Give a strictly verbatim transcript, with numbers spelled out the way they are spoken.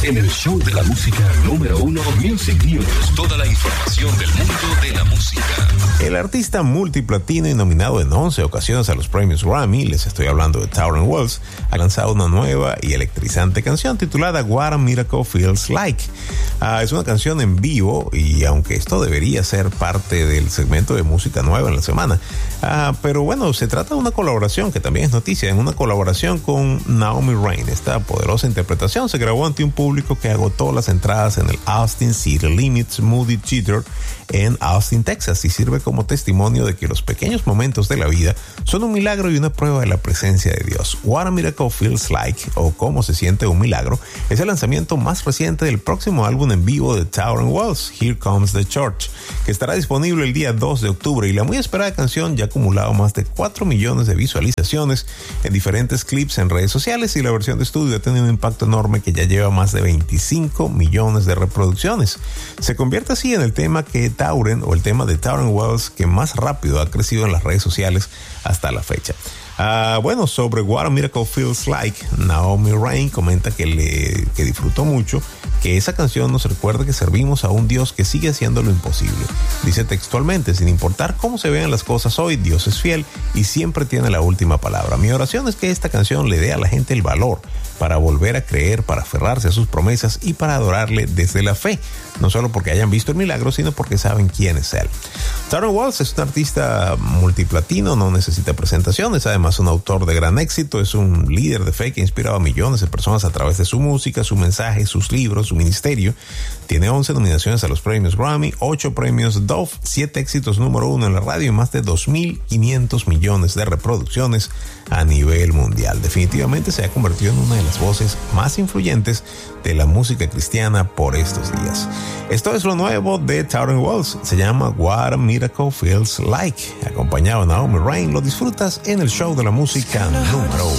en el show de la música número uno, Music News. Toda la información del mundo de la música. El artista multiplatino y nominado en once ocasiones a los premios Grammy, les estoy hablando de Tauren Wells, ha lanzado una nueva y electrizante canción titulada What a Miracle Feels Like. Uh, es una canción en vivo y aunque esto debería ser parte del segmento de música nueva en la semana, uh, pero bueno, se trata de una colaboración que también es noticia, en una colaboración con Naomi Rain. Esta poderosa interpretación se grabó ante un público que agotó las entradas en el Austin City Limits Moody Theater en Austin, Texas, y sirve como testimonio de que los pequeños momentos de la vida son un milagro y una prueba de la presencia de Dios. What a Miracle Feels Like, o Cómo se siente un milagro, es el lanzamiento más reciente del próximo álbum en vivo de Tauren Wells, Here Comes the Church, que estará disponible el día dos de octubre, y la muy esperada canción ya ha acumulado más de cuatro millones de visualizaciones en diferentes clips en redes sociales, y la versión de estudio ha tenido un impacto enorme que ya lleva más de veinticinco millones de reproducciones. Se convierte así en el tema que Tauren, o el tema de Tauren Wells, que más rápido ha crecido en las redes sociales hasta la fecha. Uh, bueno, sobre What a Miracle Feels Like, Naomi Rain comenta que, le, que disfrutó mucho, que esa canción nos recuerda que servimos a un Dios que sigue haciendo lo imposible. Dice textualmente: sin importar cómo se vean las cosas hoy, Dios es fiel y siempre tiene la última palabra. Mi oración es que esta canción le dé a la gente el valor para volver a creer, para aferrarse a sus promesas y para adorarle desde la fe, no solo porque hayan visto el milagro, sino porque saben quién es Él. Tauren Wells es un artista multiplatino, no necesita presentaciones, además un autor de gran éxito, es un líder de fe que ha inspirado a millones de personas a través de su música, su mensaje, sus libros, su ministerio. Tiene once nominaciones a los premios Grammy, ocho premios Dove, siete éxitos número uno en la radio y más de dos mil quinientos millones de reproducciones a nivel mundial. Definitivamente se ha convertido en una de las voces más influyentes de la música cristiana por estos días. Esto es lo nuevo de Tauren Wells, se llama What a Miracle Feels Like. Acompañado de Naomi Rain, lo disfrutas en el show de la música número uno.